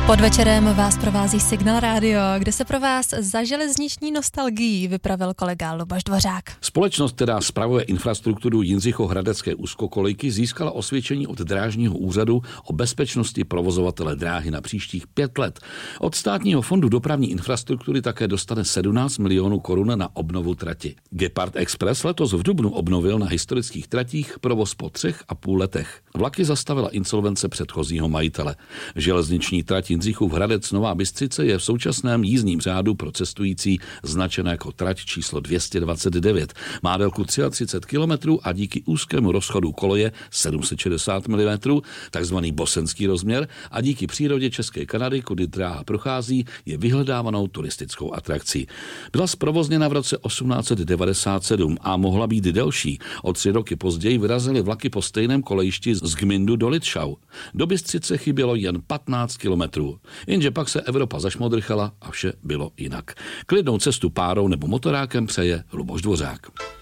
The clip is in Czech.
Podvečerem vás provází Signál Radio, kde se pro vás za železniční nostalgií vypravil kolega Luboš Dvořák. Společnost, která spravuje infrastrukturu Jindřichohradecké úzkokolejky, získala osvědčení od Drážního úřadu o bezpečnosti provozovatele dráhy na příštích 5 let. Od Státního fondu dopravní infrastruktury také dostane 17 milionů korun na obnovu trati. Gepard Express letos v dubnu obnovil na historických tratích provoz po 3,5 letech. Vlaky zastavila insolvence předchozího majitele. Železniční trať Jindřichův Hradec Nová Bystřice je v současném jízdním řádu pro cestující značená jako trať číslo 229. Má délku 33 km a díky úzkému rozchodu koleje 760 mm, takzvaný bosenský rozměr, a díky přírodě České Kanady, kudy dráha prochází, je vyhledávanou turistickou atrakcí. Byla zprovozněna v roce 1897 a mohla být delší. O 3 roky později vyrazily vlaky po stejném kolejišti z Gmyndu do Litšau. Do Bystřice chybělo jen 15 kilometrů. Jenže pak se Evropa zašmodrchala a vše bylo jinak. Klidnou cestu párou nebo motorákem přeje Luboš Dvořák.